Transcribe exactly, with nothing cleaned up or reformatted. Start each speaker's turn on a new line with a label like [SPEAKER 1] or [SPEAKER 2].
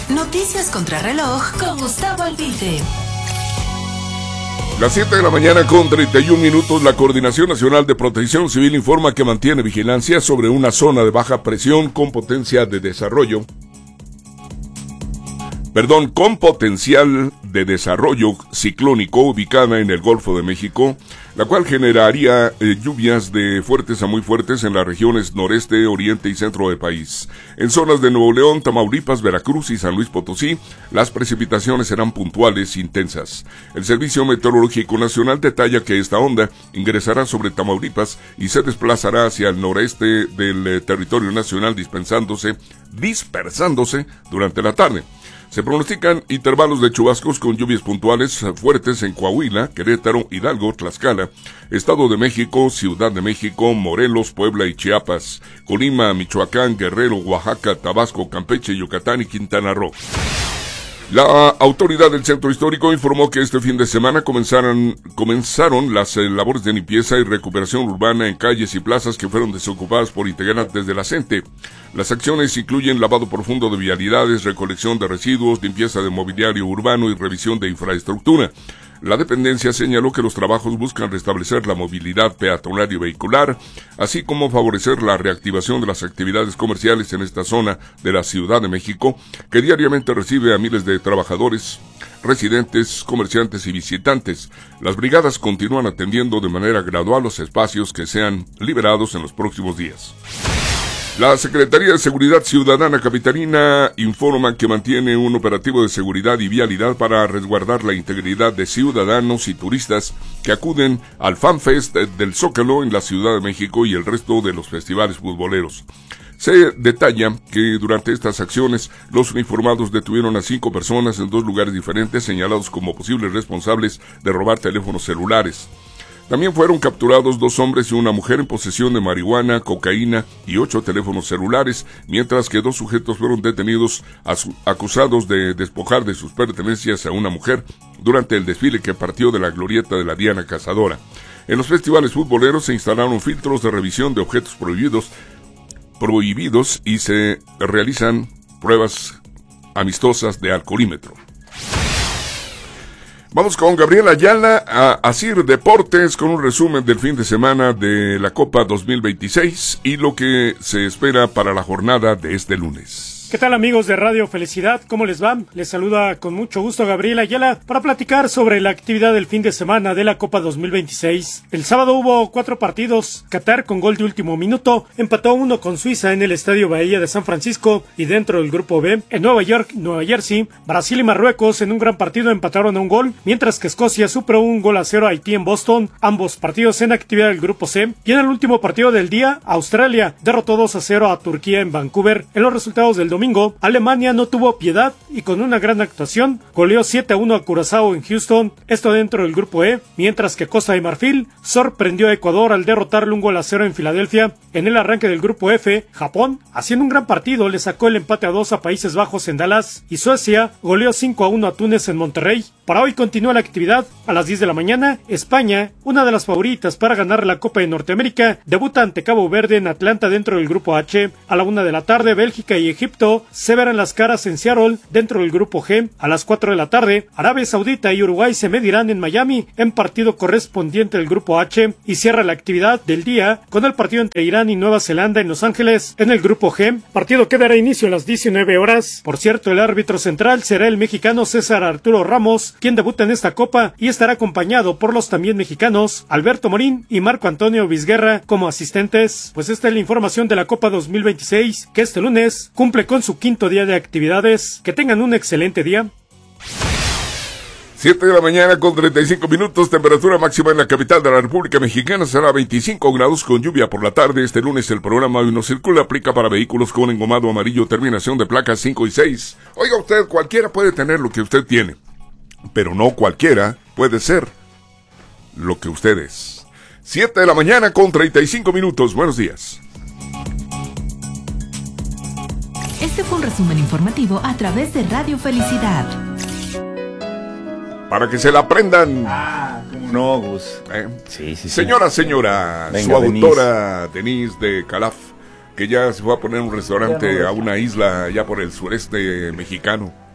[SPEAKER 1] Noticias contra reloj con Gustavo Albite.
[SPEAKER 2] Las siete de la mañana con treinta y un minutos, la Coordinación Nacional de Protección Civil informa que mantiene vigilancia sobre una zona de baja presión con potencia de desarrollo. Perdón, con potencial de desarrollo ciclónico ubicada en el Golfo de México, la cual generaría eh, lluvias de fuertes a muy fuertes en las regiones noreste, oriente y centro del país. En zonas de Nuevo León, Tamaulipas, Veracruz y San Luis Potosí, las precipitaciones serán puntuales e intensas. El Servicio Meteorológico Nacional detalla que esta onda ingresará sobre Tamaulipas y se desplazará hacia el noreste del eh, territorio nacional dispensándose, dispersándose durante la tarde. Se pronostican intervalos de chubascos con lluvias puntuales fuertes en Coahuila, Querétaro, Hidalgo, Tlaxcala, Estado de México, Ciudad de México, Morelos, Puebla y Chiapas, Colima, Michoacán, Guerrero, Oaxaca, Tabasco, Campeche, Yucatán y Quintana Roo. La autoridad del centro histórico informó que este fin de semana comenzaron, comenzaron las eh, labores de limpieza y recuperación urbana en calles y plazas que fueron desocupadas por integrantes de la CENTE. Las acciones incluyen lavado profundo de vialidades, recolección de residuos, limpieza de mobiliario urbano y revisión de infraestructura. La dependencia señaló que los trabajos buscan restablecer la movilidad peatonal y vehicular, así como favorecer la reactivación de las actividades comerciales en esta zona de la Ciudad de México, que diariamente recibe a miles de trabajadores, residentes, comerciantes y visitantes. Las brigadas continúan atendiendo de manera gradual los espacios que sean liberados en los próximos días. La Secretaría de Seguridad Ciudadana capitalina informa que mantiene un operativo de seguridad y vialidad para resguardar la integridad de ciudadanos y turistas que acuden al FanFest del Zócalo en la Ciudad de México y el resto de los festivales futboleros. Se detalla que durante estas acciones los uniformados detuvieron a cinco personas en dos lugares diferentes señalados como posibles responsables de robar teléfonos celulares. También fueron capturados dos hombres y una mujer en posesión de marihuana, cocaína y ocho teléfonos celulares, mientras que dos sujetos fueron detenidos acusados de despojar de sus pertenencias a una mujer durante el desfile que partió de la glorieta de la Diana Cazadora. En los festivales futboleros se instalaron filtros de revisión de objetos prohibidos, prohibidos y se realizan pruebas amistosas de alcoholímetro. Vamos con Gabriela Ayala a Asir Deportes con un resumen del fin de semana de la Copa dos mil veintiséis y lo que se espera para la jornada de este lunes.
[SPEAKER 3] ¿Qué tal, amigos de Radio Felicidad? ¿Cómo les va? Les saluda con mucho gusto Gabriela Ayala para platicar sobre la actividad del fin de semana de la Copa dos mil veintiséis. El sábado hubo cuatro partidos. Qatar con gol de último minuto empató uno con Suiza en el Estadio Bahía de San Francisco y dentro del grupo B. En Nueva York, Nueva Jersey, Brasil y Marruecos en un gran partido empataron a un gol, mientras que Escocia superó un gol a cero a Haití en Boston, ambos partidos en actividad del grupo C. Y en el último partido del día, Australia derrotó dos a cero a Turquía en Vancouver. En los resultados del domingo, Alemania no tuvo piedad y con una gran actuación goleó siete a uno a Curazao en Houston, esto dentro del grupo E, mientras que Costa de Marfil sorprendió a Ecuador al derrotarle un gol a cero en Filadelfia. En el arranque del grupo F, Japón, haciendo un gran partido, le sacó el empate a dos a Países Bajos en Dallas y Suecia goleó cinco a uno a Túnez en Monterrey. Para hoy continúa la actividad. A las diez de la mañana, España, una de las favoritas para ganar la Copa de Norteamérica, debuta ante Cabo Verde en Atlanta dentro del grupo H. A la una de la tarde, Bélgica y Egipto se verán las caras en Seattle dentro del grupo G. A las cuatro de la tarde, Arabia Saudita y Uruguay se medirán en Miami en partido correspondiente del grupo H. Y cierra la actividad del día con el partido entre Irán y Nueva Zelanda en Los Ángeles en el grupo G. Partido que dará inicio a las diecinueve horas. Por cierto, el árbitro central será el mexicano César Arturo Ramos, quien debuta en esta copa y estará acompañado por los también mexicanos Alberto Morín y Marco Antonio Vizguerra como asistentes. Pues esta es la información de la Copa dos mil veintiséis, que este lunes cumple con su quinto día de actividades. Que tengan un excelente día.
[SPEAKER 2] siete de la mañana con treinta y cinco minutos, temperatura máxima en la capital de la República Mexicana será veinticinco grados con lluvia por la tarde. Este lunes el programa Hoy No Circula aplica para vehículos con engomado amarillo, terminación de placas cinco y seis. Oiga usted, cualquiera puede tener lo que usted tiene, pero no cualquiera puede ser lo que usted es. siete de la mañana con treinta y cinco minutos, buenos días.
[SPEAKER 1] Este fue un resumen informativo a través de Radio Felicidad.
[SPEAKER 2] Para que se la aprendan.
[SPEAKER 4] Ah, cómo no, Gus.
[SPEAKER 2] ¿Eh?
[SPEAKER 4] Sí, sí, sí.
[SPEAKER 2] Señora, señora,
[SPEAKER 4] Venga,
[SPEAKER 2] su autora Denise de Calaf que ya se fue a poner un restaurante a una isla allá por el sureste mexicano.